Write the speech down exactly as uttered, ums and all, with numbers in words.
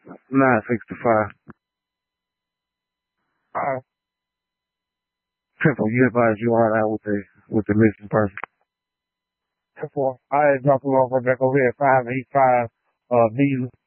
nine sixty-five. Uh, Temple, you advise you are out with the with the missing person. therefore, I had dropped him off right back over here at five eight five, uh, Visa.